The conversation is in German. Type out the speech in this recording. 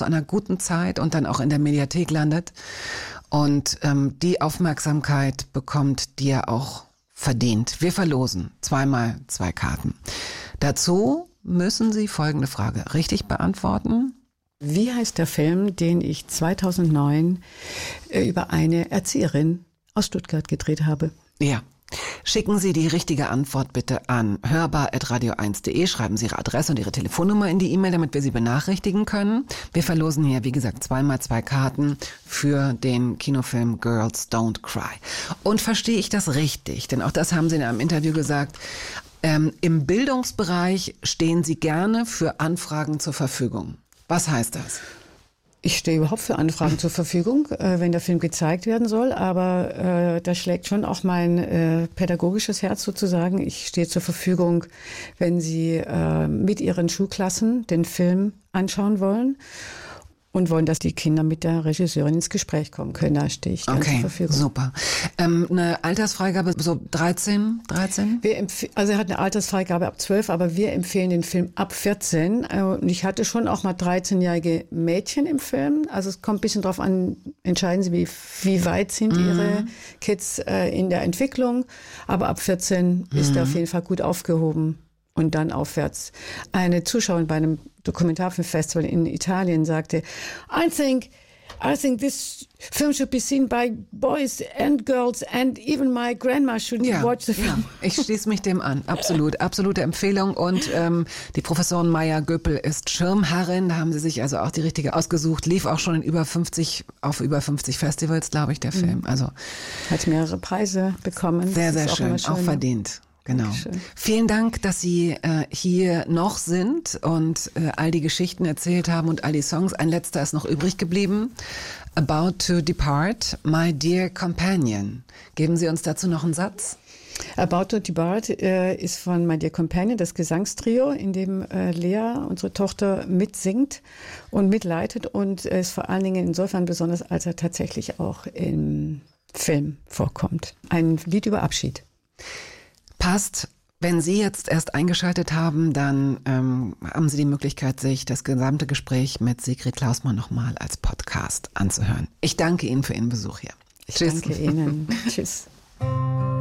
zu einer guten Zeit und dann auch in der Mediathek landet und die Aufmerksamkeit bekommt, die er auch verdient. Wir verlosen 2x2 Karten. Dazu müssen Sie folgende Frage richtig beantworten. Wie heißt der Film, den ich 2009 über eine Erzieherin aus Stuttgart gedreht habe? Ja. Schicken Sie die richtige Antwort bitte an hörbar@radio1.de. Schreiben Sie Ihre Adresse und Ihre Telefonnummer in die E-Mail, damit wir Sie benachrichtigen können. Wir verlosen hier, wie gesagt, 2x2 Karten für den Kinofilm Girls Don't Cry. Und verstehe ich das richtig? Denn auch das haben Sie in einem Interview gesagt. Im Bildungsbereich stehen Sie gerne für Anfragen zur Verfügung. Was heißt das? Ich stehe überhaupt für Anfragen zur Verfügung, wenn der Film gezeigt werden soll, aber da schlägt schon auch mein pädagogisches Herz sozusagen. Ich stehe zur Verfügung, wenn Sie mit Ihren Schulklassen den Film anschauen wollen und wollen, dass die Kinder mit der Regisseurin ins Gespräch kommen können. Da stehe ich gerne zur Verfügung. Super. Eine Altersfreigabe, so 13? Also er hat eine Altersfreigabe ab 12, aber wir empfehlen den Film ab 14. Und ich hatte schon auch mal 13-jährige Mädchen im Film. Also es kommt ein bisschen drauf an, entscheiden Sie, wie weit sind Ihre Kids in der Entwicklung. Aber ab 14 ist er auf jeden Fall gut aufgehoben. Und dann aufwärts. Eine Zuschauerin bei einem Dokumentarfilmfestival in Italien sagte, I think this film should be seen by boys and girls and even my grandma should watch the film. Ja, ich schließe mich dem an. Absolut. Absolute Empfehlung. Und die Professorin Maya Göppel ist Schirmherrin. Da haben sie sich also auch die richtige ausgesucht. Lief auch schon auf über 50 Festivals, glaube ich, der Film. Also hat mehrere Preise bekommen. Sehr, sehr schön. Auch verdient. Genau. Dankeschön. Vielen Dank, dass Sie hier noch sind und all die Geschichten erzählt haben und all die Songs. Ein letzter ist noch übrig geblieben. About to Depart, My Dear Companion. Geben Sie uns dazu noch einen Satz? About to Depart ist von My Dear Companion, das Gesangstrio, in dem Lea, unsere Tochter, mitsingt und mitleitet und ist vor allen Dingen insofern besonders, als er tatsächlich auch im Film vorkommt. Ein Lied über Abschied. Passt. Wenn Sie jetzt erst eingeschaltet haben, dann haben Sie die Möglichkeit, sich das gesamte Gespräch mit Sigrid Klausmann nochmal als Podcast anzuhören. Ich danke Ihnen für Ihren Besuch hier. Ich danke Ihnen. Tschüss.